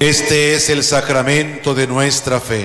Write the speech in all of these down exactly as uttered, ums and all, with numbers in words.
Este es el sacramento de nuestra fe.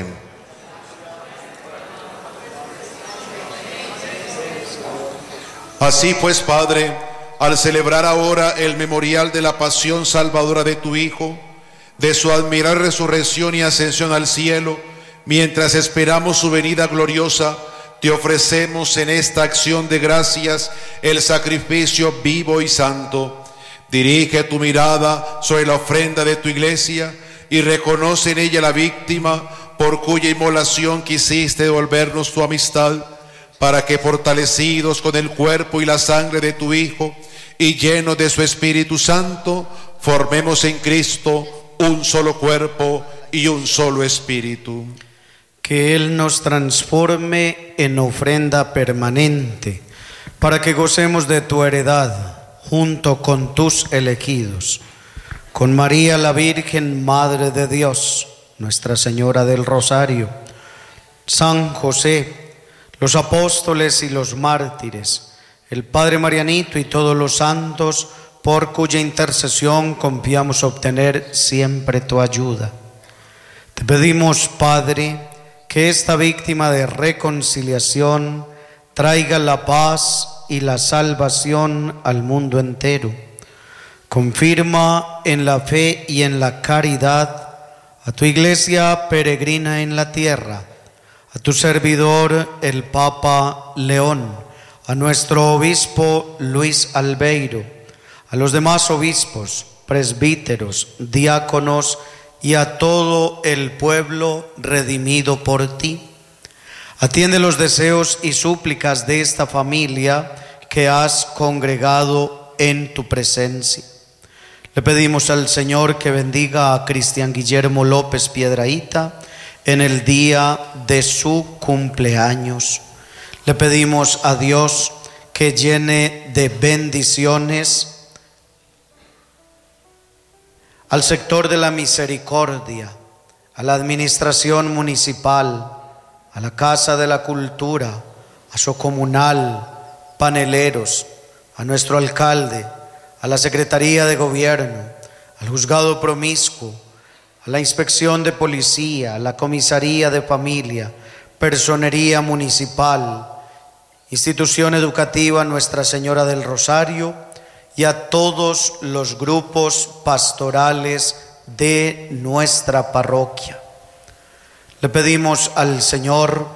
Así pues, Padre, al celebrar ahora el memorial de la pasión salvadora de tu Hijo, de su admirable resurrección y ascensión al cielo, mientras esperamos su venida gloriosa, te ofrecemos en esta acción de gracias el sacrificio vivo y santo. Dirige tu mirada sobre la ofrenda de tu iglesia y reconoce en ella la víctima por cuya inmolación quisiste devolvernos tu amistad, para que fortalecidos con el cuerpo y la sangre de tu Hijo y llenos de su Espíritu Santo, formemos en Cristo un solo cuerpo y un solo espíritu. Que Él nos transforme en ofrenda permanente, para que gocemos de tu heredad junto con tus elegidos, con María la Virgen, Madre de Dios, Nuestra Señora del Rosario, San José, los apóstoles y los mártires, el Padre Marianito y todos los santos, por cuya intercesión confiamos obtener siempre tu ayuda. Te pedimos, Padre, que esta víctima de reconciliación traiga la paz y la salvación al mundo entero. Confirma en la fe y en la caridad a tu iglesia peregrina en la tierra, a tu servidor el Papa León, a nuestro obispo Luis Albeiro, a los demás obispos, presbíteros, diáconos y a todo el pueblo redimido por ti. Atiende los deseos y súplicas de esta familia que has congregado en tu presencia. Le pedimos al Señor que bendiga a Cristian Guillermo López Piedrahita en el día de su cumpleaños. Le pedimos a Dios que llene de bendiciones al sector de la misericordia, a la administración municipal, a la Casa de la Cultura, a Socomunal, Paneleros, a nuestro alcalde, a la Secretaría de Gobierno, al Juzgado Promiscuo, a la Inspección de Policía, a la Comisaría de Familia, Personería Municipal, Institución Educativa Nuestra Señora del Rosario y a todos los grupos pastorales de nuestra parroquia. Le pedimos al Señor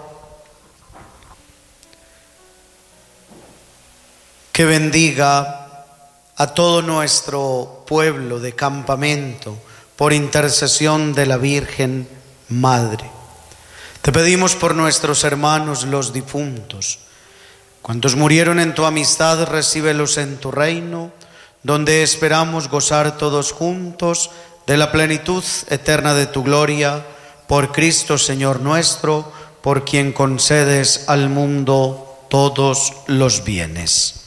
que bendiga a todo nuestro pueblo de campamento por intercesión de la Virgen Madre. Te pedimos por nuestros hermanos los difuntos. Cuantos murieron en tu amistad, recíbelos en tu reino, donde esperamos gozar todos juntos de la plenitud eterna de tu gloria, por Cristo Señor nuestro, por quien concedes al mundo todos los bienes.